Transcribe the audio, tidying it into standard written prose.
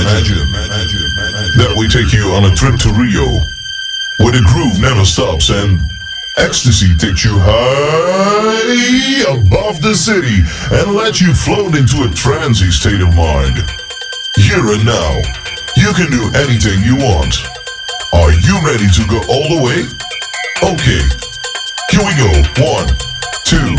that we take you on a trip to Rio, where the groove never stops and ecstasy takes you high above the city and lets you float into a trancy state of mind. Here and now, you can do anything you want. Are you ready to go all the way? Okay, here we go. 1, 2,